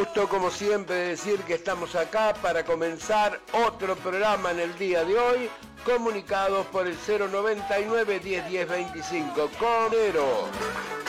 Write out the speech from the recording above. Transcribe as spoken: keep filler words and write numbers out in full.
gusto, como siempre, decir que estamos acá para comenzar otro programa en el día de hoy, comunicados por el cero noventa y nueve, diez, diez, veinticinco. Conero.